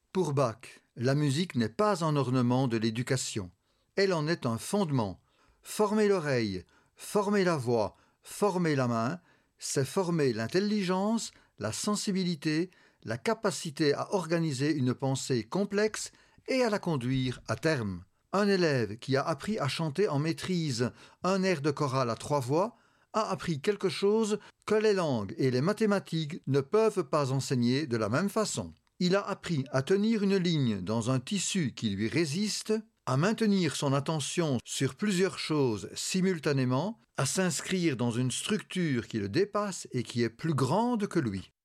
Pour Bach, la musique n'est pas un ornement de l'éducation. Elle en est un fondement. Former l'oreille, former la voix, former la main, c'est former l'intelligence, la sensibilité, la capacité à organiser une pensée complexe et à la conduire à terme. Un élève qui a appris à chanter en maîtrise un air de chorale à 3 voix a appris quelque chose que les langues et les mathématiques ne peuvent pas enseigner de la même façon. Il a appris à tenir une ligne dans un tissu qui lui résiste, à maintenir son attention sur plusieurs choses simultanément, à s'inscrire dans une structure qui le dépasse et qui est plus grande que lui.